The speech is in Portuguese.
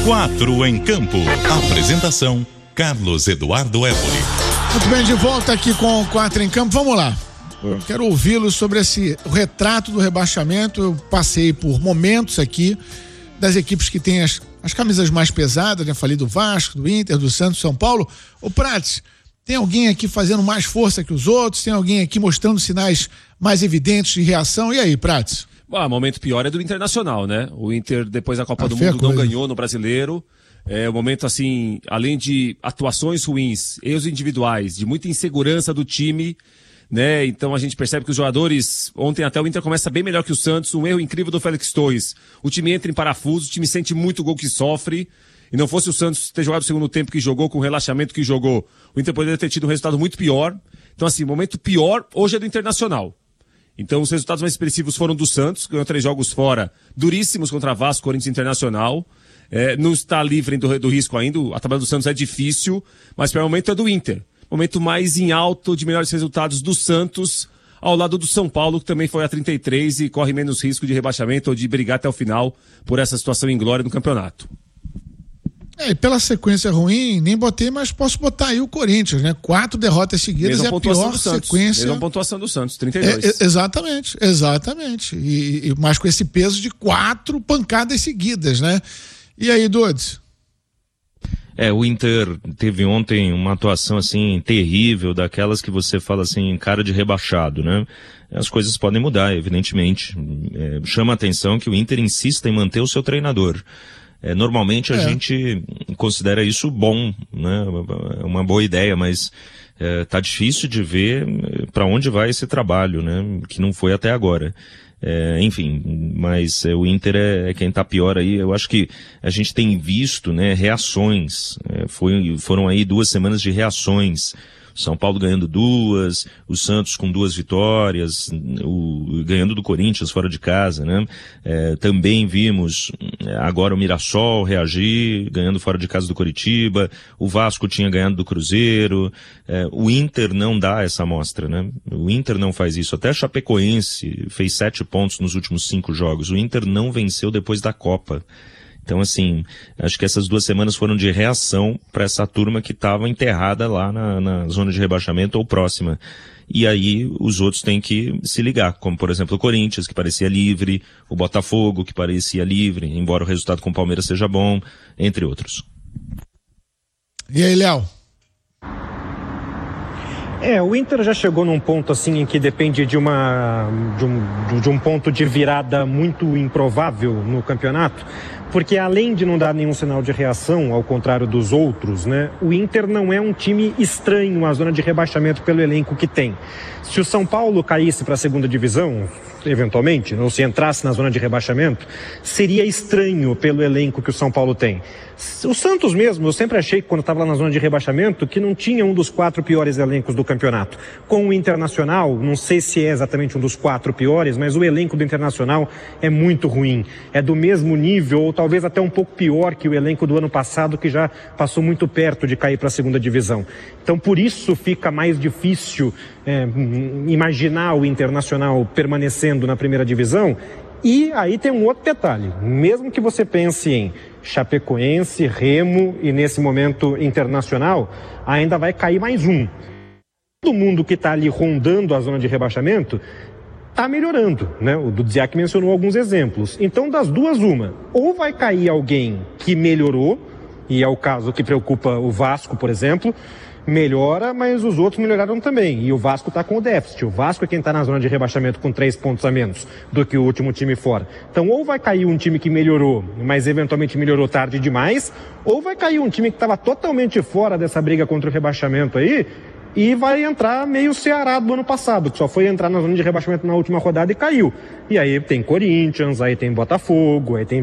4 em Campo. Apresentação: Carlos Eduardo Évoli. Muito bem, de volta aqui com o 4 em Campo. Vamos lá. Eu quero ouvi-lo sobre o retrato do rebaixamento. Eu passei por momentos aqui das equipes que têm as camisas mais pesadas, né? Falei do Vasco, do Inter, do Santos, São Paulo. Ô Prates, tem alguém aqui fazendo mais força que os outros? Tem alguém aqui mostrando sinais mais evidentes de reação? E aí, Prates? O momento pior é do Internacional, né? O Inter, depois da Copa do Mundo, não ganhou no Brasileiro. É um momento, assim, além de atuações ruins, erros individuais, de muita insegurança do time, né? Então a gente percebe que os jogadores, ontem até o Inter começa bem melhor que o Santos, um erro incrível do Félix Torres. O time entra em parafuso, o time sente muito o gol que sofre, e não fosse o Santos ter jogado o segundo tempo que jogou, com o relaxamento que jogou, o Inter poderia ter tido um resultado muito pior. Então, assim, o momento pior hoje é do Internacional. Então os resultados mais expressivos foram do Santos, ganhou 3 jogos fora, duríssimos contra Vasco, Corinthians e Internacional. Não está livre do risco ainda, a tabela do Santos é difícil, mas pelo momento é do Inter. Momento mais em alto de melhores resultados do Santos, ao lado do São Paulo, que também foi a 33 e corre menos risco de rebaixamento ou de brigar até o final por essa situação inglória no campeonato. E pela sequência ruim, nem botei, mas posso botar aí o Corinthians, né? 4 derrotas seguidas é a pior sequência. Mesma pontuação do Santos, 32. Exatamente. Mas com esse peso de 4 pancadas seguidas, né? E aí, Dudes? O Inter teve ontem uma atuação, assim, terrível, daquelas que você fala, assim, cara de rebaixado, né? As coisas podem mudar, evidentemente. Chama a atenção que o Inter insista em manter o seu treinador. Normalmente a gente considera isso bom, né? É uma boa ideia, mas tá difícil de ver para onde vai esse trabalho, né? Que não foi até agora. Enfim, mas o Inter é quem tá pior aí. Eu acho que a gente tem visto, né, reações. Foram aí 2 semanas de reações. São Paulo ganhando 2, o Santos com 2 vitórias, ganhando do Corinthians fora de casa, né? Também vimos agora o Mirassol reagir, ganhando fora de casa do Coritiba, o Vasco tinha ganhado do Cruzeiro, o Inter não dá essa amostra, né? O Inter não faz isso, até a Chapecoense fez 7 pontos nos últimos 5 jogos, o Inter não venceu depois da Copa. Então, assim, acho que essas 2 semanas foram de reação para essa turma que estava enterrada lá na zona de rebaixamento ou próxima. E aí os outros têm que se ligar, como por exemplo o Corinthians, que parecia livre, o Botafogo, que parecia livre, embora o resultado com o Palmeiras seja bom, entre outros. E aí, Léo? O Inter já chegou num ponto assim em que depende de um ponto de virada muito improvável no campeonato, porque além de não dar nenhum sinal de reação, ao contrário dos outros, né, o Inter não é um time estranho à zona de rebaixamento pelo elenco que tem. Se o São Paulo caísse para a segunda divisão, eventualmente, ou se entrasse na zona de rebaixamento, seria estranho pelo elenco que o São Paulo tem. O Santos mesmo, eu sempre achei que quando estava lá na zona de rebaixamento, que não tinha um dos 4 piores elencos do campeonato. Com o Internacional, não sei se é exatamente um dos 4 piores, mas o elenco do Internacional é muito ruim. É do mesmo nível, ou talvez até um pouco pior que o elenco do ano passado, que já passou muito perto de cair para a segunda divisão. Então, por isso fica mais difícil imaginar o Internacional permanecendo na primeira divisão. E aí tem um outro detalhe, mesmo que você pense em Chapecoense, Remo e nesse momento Internacional, ainda vai cair mais um. Todo mundo que está ali rondando a zona de rebaixamento está melhorando, né? O Dudziak mencionou alguns exemplos. Então, das duas, uma, ou vai cair alguém que melhorou, e é o caso que preocupa o Vasco, por exemplo, melhora, mas os outros melhoraram também. E o Vasco está com o déficit. O Vasco é quem está na zona de rebaixamento com 3 pontos a menos do que o último time fora. Então, ou vai cair um time que melhorou, mas eventualmente melhorou tarde demais, ou vai cair um time que estava totalmente fora dessa briga contra o rebaixamento aí, e vai entrar meio Ceará do ano passado, que só foi entrar na zona de rebaixamento na última rodada e caiu. E aí tem Corinthians, aí tem Botafogo, aí tem